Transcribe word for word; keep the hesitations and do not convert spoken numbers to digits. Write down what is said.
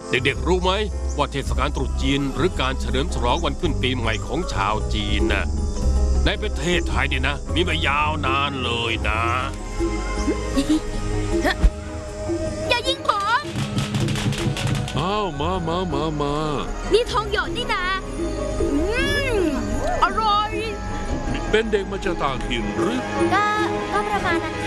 เด็กๆรู้ไหมว่าเทศกาลตรุษจีนหรือการเฉลิมฉลองวันขึ้นปีใหม่ของชาวจีนน่ะในประเทศไทยเนี่ยนะมีมายาวนานเลยนะอย่ายิงผมอ้าวมามามามานี่ทองหยอดนี่นะอืมอร่อยเป็นเด็กมาจากต่างถิ่นหรือก็ก็ประมาณนั้น